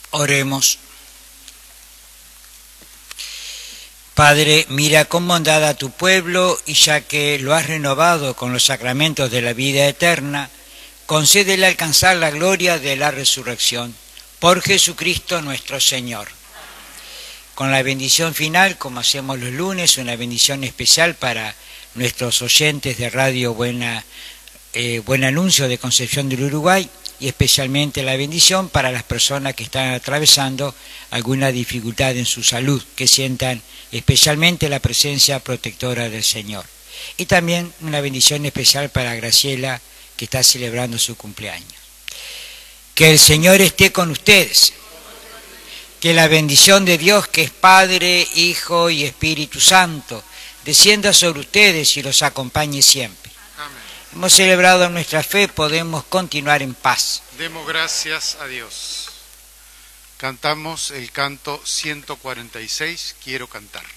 Oremos. Padre, mira con bondad a tu pueblo y ya que lo has renovado con los sacramentos de la vida eterna, concédele alcanzar la gloria de la resurrección. Por Jesucristo nuestro Señor. Con la bendición final, como hacemos los lunes, una bendición especial para nuestros oyentes de Radio Buen Anuncio de Concepción del Uruguay, y especialmente la bendición para las personas que están atravesando alguna dificultad en su salud, que sientan especialmente la presencia protectora del Señor. Y también una bendición especial para Graciela, que está celebrando su cumpleaños. Que el Señor esté con ustedes. Que la bendición de Dios, que es Padre, Hijo y Espíritu Santo, descienda sobre ustedes y los acompañe siempre. Amén. Hemos celebrado nuestra fe, podemos continuar en paz. Demos gracias a Dios. Cantamos el canto 146, Quiero cantar.